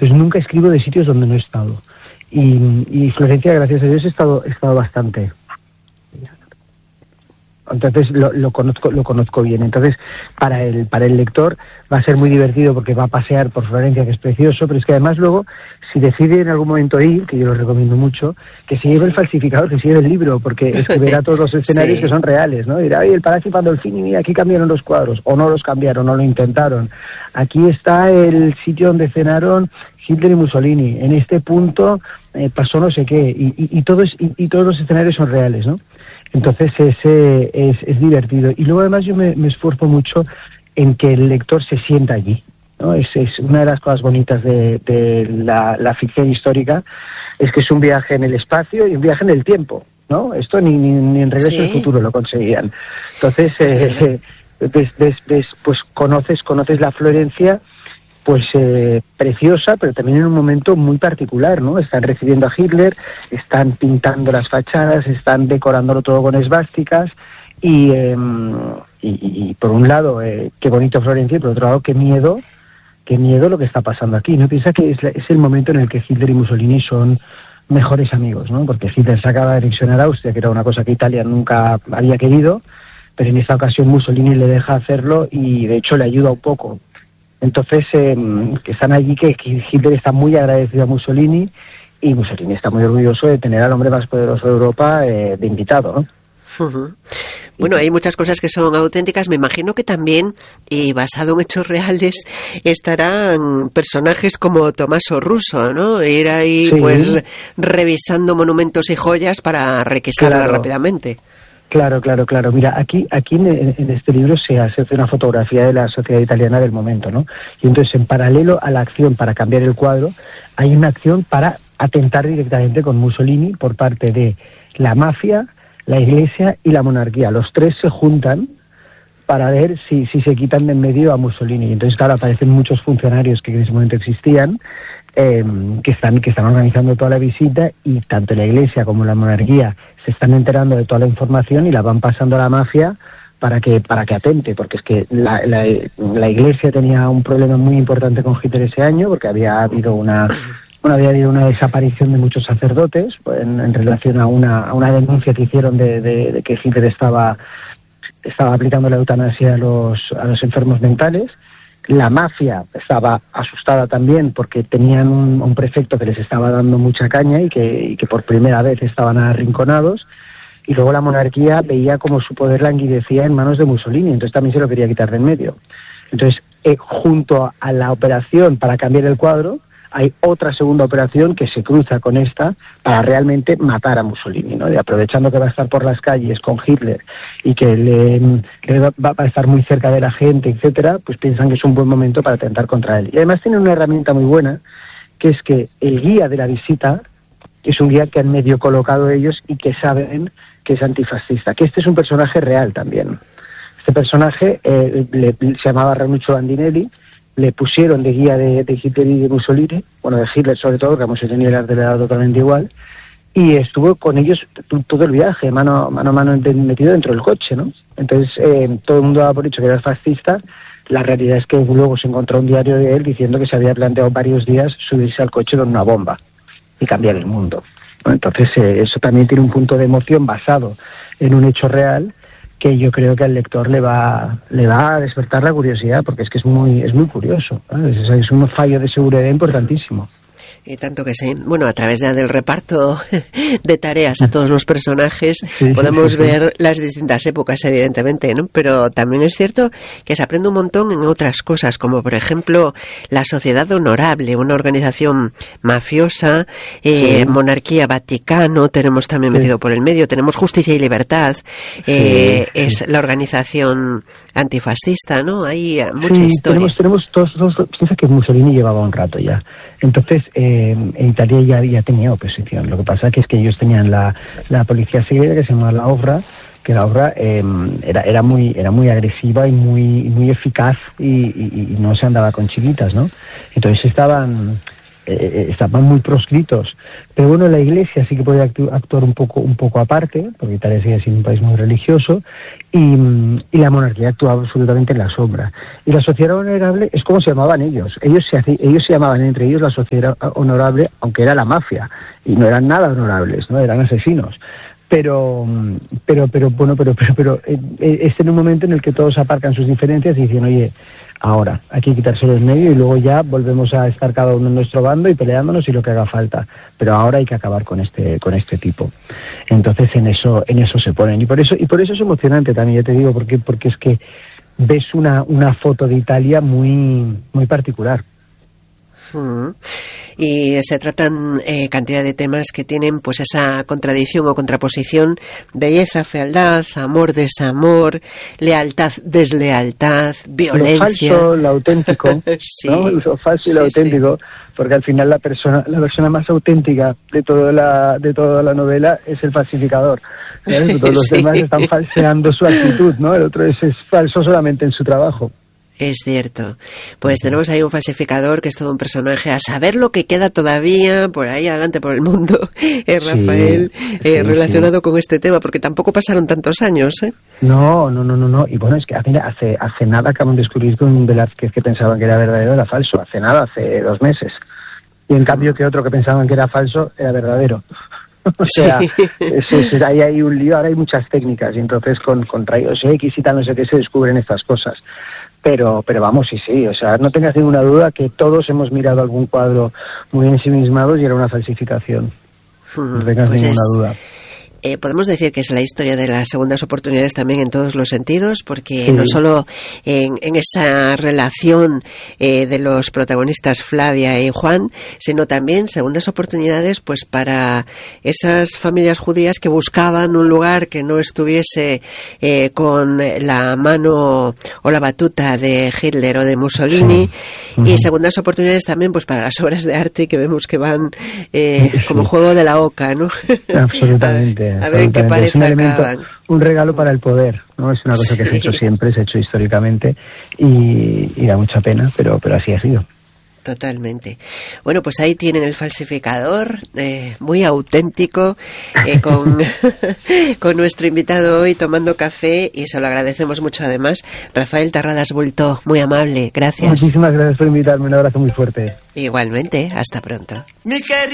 Entonces nunca escribo de sitios donde no he estado. Y Florencia, gracias a Dios, he estado bastante. Entonces lo conozco bien. Entonces para el lector va a ser muy divertido porque va a pasear por Florencia, que es precioso, pero es que además luego, si decide en algún momento ir, que yo lo recomiendo mucho, que se lleve el falsificador, que se lleve el libro, porque es que verá todos los escenarios que son reales, ¿no? Dirá, oye, el Palacio Pandolfini, mira, aquí cambiaron los cuadros, o no los cambiaron, o lo intentaron. Aquí está el sitio donde cenaron Hitler y Mussolini, en este punto pasó no sé qué, y todos los escenarios son reales, ¿no? Entonces es divertido. Y luego además yo me esfuerzo mucho en que el lector se sienta allí, ¿no? Es una de las cosas bonitas de la ficción histórica, es que es un viaje en el espacio y un viaje en el tiempo, ¿no? Esto ni en Regreso al Futuro lo conseguían. Entonces pues conoces la Florencia, pues preciosa, pero también en un momento muy particular, ¿no? Están recibiendo a Hitler, están pintando las fachadas, están decorándolo todo con esvásticas y por un lado qué bonito Florencia, y por otro lado qué miedo lo que está pasando aquí, ¿no? Piensa que es el momento en el que Hitler y Mussolini son mejores amigos, ¿no? Porque Hitler se acaba de anexionar a Austria, que era una cosa que Italia nunca había querido, pero en esta ocasión Mussolini le deja hacerlo y de hecho le ayuda un poco. Entonces, que están allí, que Hitler está muy agradecido a Mussolini y Mussolini está muy orgulloso de tener al hombre más poderoso de Europa de invitado, ¿no? Uh-huh. Bueno, hay muchas cosas que son auténticas. Me imagino que también, y basado en hechos reales, estarán personajes como Tommaso Russo, ¿no? Ir ahí, pues, revisando monumentos y joyas para requisarlas rápidamente. Claro. Mira, aquí en este libro se hace una fotografía de la sociedad italiana del momento, ¿no? Y entonces, en paralelo a la acción para cambiar el cuadro, hay una acción para atentar directamente con Mussolini por parte de la mafia, la iglesia y la monarquía. Los tres se juntan para ver si se quitan de en medio a Mussolini. Y entonces, claro, aparecen muchos funcionarios que en ese momento existían, que están organizando toda la visita, y tanto la iglesia como la monarquía se están enterando de toda la información y la van pasando a la mafia para que atente, porque es que la iglesia tenía un problema muy importante con Hitler ese año, porque había habido una desaparición de muchos sacerdotes en relación a una denuncia que hicieron de que Hitler estaba aplicando la eutanasia a los enfermos mentales. La mafia estaba asustada también porque tenían un prefecto que les estaba dando mucha caña y que por primera vez estaban arrinconados, y luego la monarquía veía como su poder languidecía en manos de Mussolini, entonces también se lo quería quitar de en medio. Entonces, junto a la operación para cambiar el cuadro, hay otra segunda operación que se cruza con esta para realmente matar a Mussolini, ¿no? Y aprovechando que va a estar por las calles con Hitler y que va a estar muy cerca de la gente, etcétera, pues piensan que es un buen momento para atentar contra él. Y además tiene una herramienta muy buena, que es que el guía de la visita es un guía que han medio colocado ellos y que saben que es antifascista, que este es un personaje real también. Este personaje se llamaba Ranuccio Bandinelli, le pusieron de guía de Hitler y de Mussolini, bueno, de Hitler sobre todo, porque a Mussolini le ha dado totalmente igual, y estuvo con ellos todo el viaje, mano a mano metido dentro del coche, ¿no? Entonces, todo el mundo daba por dicho que era fascista. La realidad es que luego se encontró un diario de él diciendo que se había planteado varios días subirse al coche con una bomba y cambiar el mundo, ¿no? Entonces, eso también tiene un punto de emoción basado en un hecho real, que yo creo que al lector le va a despertar la curiosidad, porque es que es muy curioso, ¿no? Es un fallo de seguridad importantísimo. Y tanto que sí. Bueno, a través ya del reparto de tareas a todos los personajes podemos ver las distintas épocas, evidentemente, ¿no? Pero también es cierto que se aprende un montón en otras cosas, como por ejemplo la Sociedad Honorable, una organización mafiosa, monarquía, Vaticano, tenemos también metido por el medio, tenemos Justicia y Libertad, es la organización antifascista, ¿no? Hay mucha historia. Tenemos todos, piensa que Mussolini llevaba un rato ya. Entonces, en Italia ya tenía oposición. Lo que pasa es que ellos tenían la policía secreta, que se llama la Obra, que la Obra era muy agresiva y muy eficaz y no se andaba con chiquitas, ¿no? Entonces estaban estaban muy proscritos. Pero bueno, la Iglesia sí que podía actuar un poco aparte, porque Italia sigue siendo un país muy religioso, y la monarquía actuaba absolutamente en la sombra. Y la sociedad honorable es como se llamaban ellos. Ellos se llamaban entre ellos la sociedad honorable, aunque era la mafia, y no eran nada honorables, ¿no? Eran asesinos. Pero es en un momento en el que todos aparcan sus diferencias y dicen, oye, ahora hay que quitárselo en medio y luego ya volvemos a estar cada uno en nuestro bando y peleándonos y lo que haga falta, pero ahora hay que acabar con este tipo. Entonces en eso se ponen, y por eso es emocionante también, ya te digo, porque es que ves una foto de Italia muy muy particular. Y se tratan cantidad de temas que tienen pues esa contradicción o contraposición: belleza, fealdad, amor, desamor, lealtad, deslealtad, violencia. Lo falso, lo auténtico, sí, ¿no? Lo falso y lo auténtico, sí. Porque al final la persona más auténtica de toda la novela es el falsificador. Todos los demás están falseando su actitud, ¿no? El otro es falso solamente en su trabajo. Es cierto. Pues tenemos ahí un falsificador que es todo un personaje, a saber lo que queda todavía por ahí adelante por el mundo, Rafael, relacionado con este tema, porque tampoco pasaron tantos años, ¿eh? No. Y bueno, es que hace nada acaban de descubrir que un Velázquez que pensaban que era verdadero era falso. Hace 2 meses. Y en cambio que otro que pensaban que era falso era verdadero. O sea, ahí hay un lío, ahora hay muchas técnicas, y entonces con rayos X y tal, no sé qué, se descubren estas cosas. Pero vamos, sí, o sea, no tengas ninguna duda que todos hemos mirado algún cuadro muy ensimismados y era una falsificación. No tengas pues ninguna duda. Podemos decir que es la historia de las segundas oportunidades también en todos los sentidos, porque no solo en esa relación de los protagonistas Flavia y Juan, sino también segundas oportunidades pues para esas familias judías que buscaban un lugar que no estuviese con la mano o la batuta de Hitler o de Mussolini, y segundas oportunidades también pues para las obras de arte que vemos que van como juego de la oca, ¿no? Absolutamente. A ver qué parece un regalo para el poder, ¿no? Es una cosa que se ha hecho siempre, se ha hecho históricamente y da mucha pena, pero así ha sido. Totalmente. Bueno, pues ahí tienen el falsificador, muy auténtico, con nuestro invitado hoy tomando café, y se lo agradecemos mucho además. Rafael Terradas Bultó, muy amable, gracias. Muchísimas gracias por invitarme, un abrazo muy fuerte. Igualmente, hasta pronto.